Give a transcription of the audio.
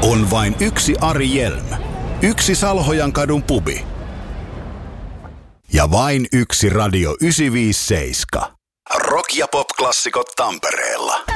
On vain yksi Ari Jelm, yksi Salhojankadun pubi ja vain yksi Radio 957. Rock- ja pop-klassikot Tampereella.